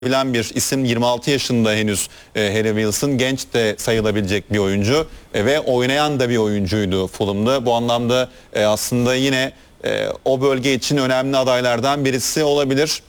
bilen bir isim. 26 yaşında henüz Harry Wilson, genç de sayılabilecek bir oyuncu ve oynayan da bir oyuncuydu Fulham'da. Bu anlamda aslında yine o bölge için önemli adaylardan birisi olabilir.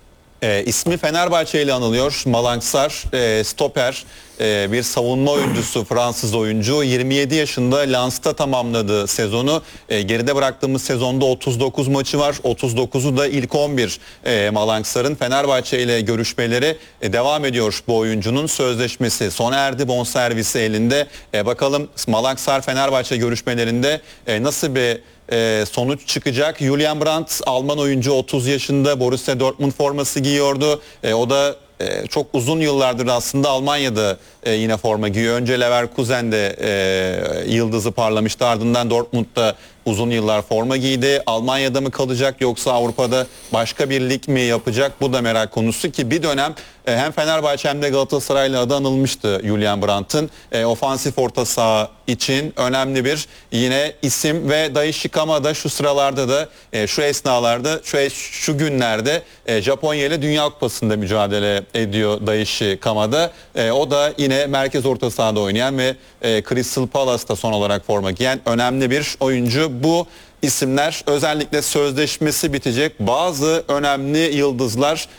İsmi Fenerbahçe ile anılıyor. Malang Sarr, stoper, bir savunma oyuncusu, Fransız oyuncu. 27 yaşında, Lens'ta tamamladı sezonu. Geride bıraktığımız sezonda 39 maçı var. 39'u da ilk 11 Malang Sarr'ın. Fenerbahçe ile görüşmeleri devam ediyor. Bu oyuncunun sözleşmesi sona erdi, bonservisi elinde. Bakalım Malang Sarr Fenerbahçe görüşmelerinde nasıl bir sonuç çıkacak. Julian Brandt, Alman oyuncu, 30 yaşında, Borussia Dortmund forması giyiyordu. O da çok uzun yıllardır aslında Almanya'da yine forma giyiyor. Önce Leverkusen'de yıldızı parlamıştı, ardından Dortmund'da uzun yıllar forma giydi. Almanya'da mı kalacak yoksa Avrupa'da başka bir lig mi yapacak? Bu da merak konusu ki bir dönem hem Fenerbahçe hem de Galatasaray'la adı anılmıştı Julian Brandt'ın. Ofansif orta saha için önemli bir yine isim ve Daichi Kamada şu sıralarda da şu esnalarda şu günlerde Japonya ile Dünya Kupası'nda mücadele ediyor Daichi Kamada. O da yine merkez orta sahada oynayan ve Crystal Palace'ta son olarak forma giyen önemli bir oyuncu. Bu isimler özellikle sözleşmesi bitecek bazı önemli yıldızlar.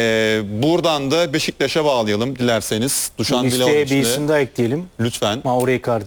Buradan da Beşiktaş'a bağlayalım dilerseniz. Dušan Vlahović'e bir isim daha ekleyelim. Lütfen. Mauro Icardi.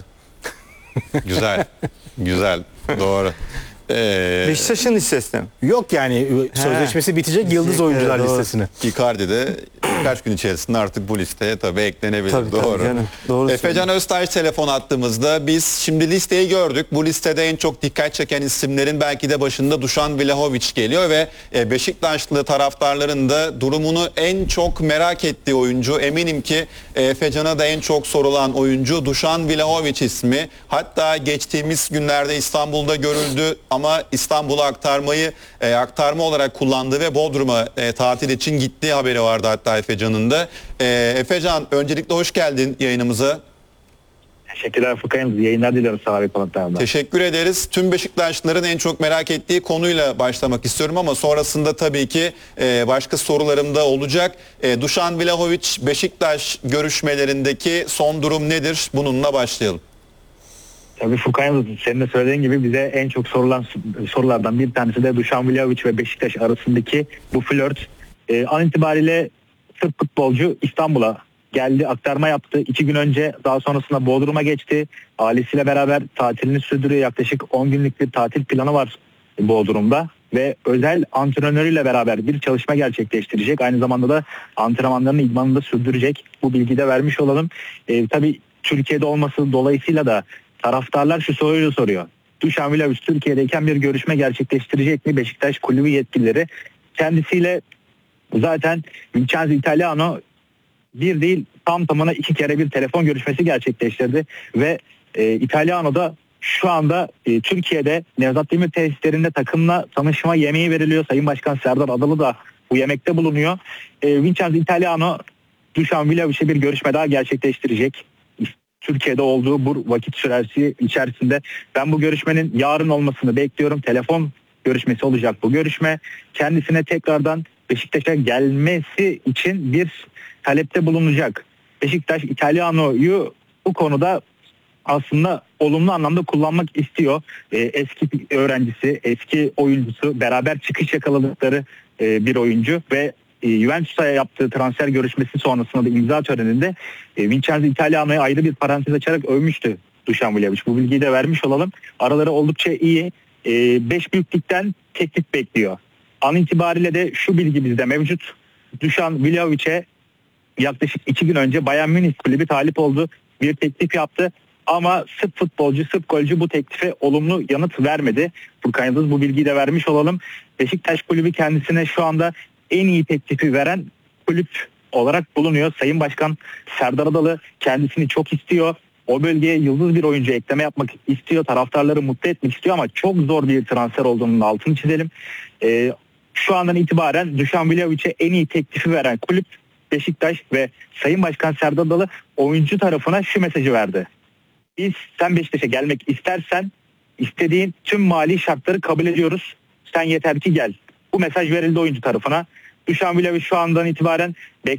Güzel. Güzel. Doğru. Beşiktaş'ın listesine. Yok yani sözleşmesi bitecek yıldız oyuncular listesine. Icardi de birkaç gün içerisinde artık bu listeye tabii eklenebilir. Tabii, doğru. tabii canım, doğru. Efecan Öztaş telefon attığımızda biz şimdi listeyi gördük. Bu listede en çok dikkat çeken isimlerin belki de başında Dušan Vlahović geliyor ve Beşiktaşlı taraftarların da durumunu en çok merak ettiği oyuncu. Eminim ki Efecan'a da en çok sorulan oyuncu Dušan Vlahović ismi. Hatta geçtiğimiz günlerde İstanbul'da görüldü ama İstanbul'a aktarma olarak kullandığı ve Bodrum'a tatil için gittiği haberi vardı hatta Efecan'ın da. Efecan, öncelikle hoş geldin yayınımıza. Teşekkürler Furkan. Yayınlar diliyorum sana ve konuklarımdan. Teşekkür ederiz. Tüm Beşiktaşlıların en çok merak ettiği konuyla başlamak istiyorum ama sonrasında tabii ki başka sorularım da olacak. Dušan Vlahović, Beşiktaş görüşmelerindeki son durum nedir? Bununla başlayalım. Tabii Furkan, senin de söylediğin gibi bize en çok sorulan sorulardan bir tanesi de Dušan Vlahović ve Beşiktaş arasındaki bu flört. An itibariyle Sırp futbolcu İstanbul'a geldi, aktarma yaptı. 2 gün önce daha sonrasında Bodrum'a geçti. Ailesiyle beraber tatilini sürdürüyor. Yaklaşık 10 günlük bir tatil planı var Bodrum'da. Ve özel antrenörüyle beraber bir çalışma gerçekleştirecek. Aynı zamanda da antrenmanlarını, idmanını da sürdürecek. Bu bilgiyi de vermiş olalım. Tabii Türkiye'de olması dolayısıyla da taraftarlar şu soruyu soruyor. Dušan Vlahović Türkiye'deyken bir görüşme gerçekleştirecek mi Beşiktaş kulübü yetkilileri? Kendisiyle zaten Vincenzo Italiano bir değil tam tamına 2 kere bir telefon görüşmesi gerçekleştirdi ve Italiano da şu anda Türkiye'de Nevzat Demir tesislerinde takımla tanışma yemeği veriliyor. Sayın Başkan Serdar Adalı da bu yemekte bulunuyor. Vincenzo Italiano Dušan Vlahović'e bir görüşme daha gerçekleştirecek. Türkiye'de olduğu bu vakit süresi içerisinde ben bu görüşmenin yarın olmasını bekliyorum. Telefon görüşmesi olacak bu görüşme. Kendisine tekrardan Beşiktaş'a gelmesi için bir talepte bulunacak. Beşiktaş Italiano'yu bu konuda aslında olumlu anlamda kullanmak istiyor. Eski öğrencisi, eski oyuncusu, beraber çıkış yakaladıkları bir oyuncu ve Juventus'a yaptığı transfer görüşmesi sonrasında da imza töreninde Vincenzo Italiano'ya ayrı bir parantez açarak övmüştü Dušan Vlahović. Bu bilgiyi de vermiş olalım. Araları oldukça iyi. 5 büyüklükten teklif bekliyor. An itibariyle de şu bilgi bizde mevcut. Dušan Vlahović'e yaklaşık 2 gün önce Bayern Münih kulübü talip oldu. Bir teklif yaptı. Ama Sırp futbolcu, Sırp golcü bu teklife olumlu yanıt vermedi. Furkan Yıldız bu bilgiyi de vermiş olalım. Beşiktaş kulübü kendisine şu anda en iyi teklifi veren kulüp olarak bulunuyor. Sayın Başkan Serdar Adalı kendisini çok istiyor. O bölgeye yıldız bir oyuncu ekleme yapmak istiyor. Taraftarları mutlu etmek istiyor ama çok zor bir transfer olduğunun altını çizelim. Şu andan itibaren Dušan Vlahović'e en iyi teklifi veren kulüp Beşiktaş ve Sayın Başkan Serdar Adalı oyuncu tarafına şu mesajı verdi. Sen Beşiktaş'a gelmek istersen istediğin tüm mali şartları kabul ediyoruz. Sen yeter ki gel. Bu mesaj verildi oyuncu tarafına. Dušan Vlahović şu andan itibaren